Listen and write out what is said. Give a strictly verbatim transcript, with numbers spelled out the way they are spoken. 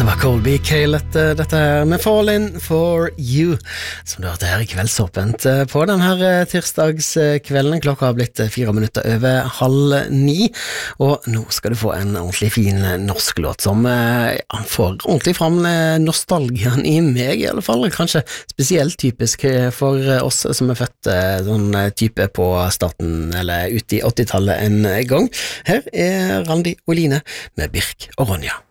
Colby Calet, dette her med Falling for You, som du hørte her i Kveldsåpent på den her tirsdagskvelden. Klokka har blitt fire minutter over halv ni, og nå skal du få en ordentlig fin norsk låt som ja, får ordentlig fram nostalgien i meg i alle fall, kanskje spesielt typisk for oss som er født sånn type på starten eller ut i åttitallet en gang. Her er Randi og Line med Birk og Ronja.